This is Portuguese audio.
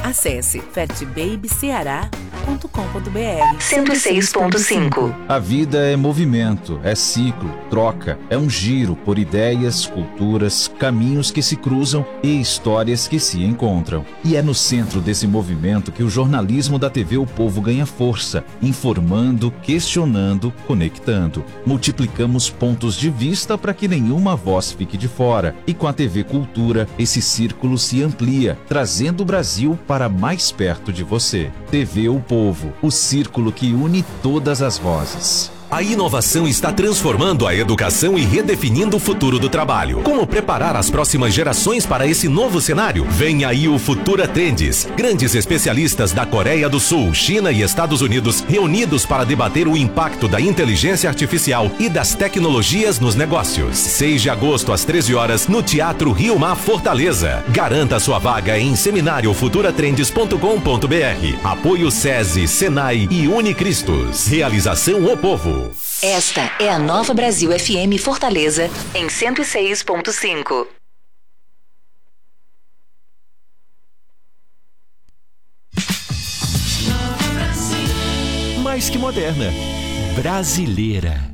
Acesse fatbabyceará.com.br. 106.5. A vida é movimento, é ciclo, troca, é um giro por ideias, culturas, caminhos que se cruzam e histórias que se encontram. E é no centro desse movimento que o jornalismo da TV O Povo ganha força, informando, questionando, conectando. Multiplicamos pontos de vista para que nenhuma voz fique de fora. E com a TV Cultura, esse círculo se amplia, trazendo o Brasil para mais perto de você. TV O Povo, o círculo que une todas as vozes. A inovação está transformando a educação e redefinindo o futuro do trabalho. Como preparar as próximas gerações para esse novo cenário? Vem aí o Futura Trends. Grandes especialistas da Coreia do Sul, China e Estados Unidos reunidos para debater o impacto da inteligência artificial e das tecnologias nos negócios. 6 de agosto às 13 horas no Teatro Rio Mar Fortaleza. Garanta sua vaga em seminariofuturatrendes.com.br. Apoio SESI, Senai e Unicristos. Realização O Povo. Esta é a Nova Brasil FM Fortaleza, em 106.5. Mais que moderna, brasileira.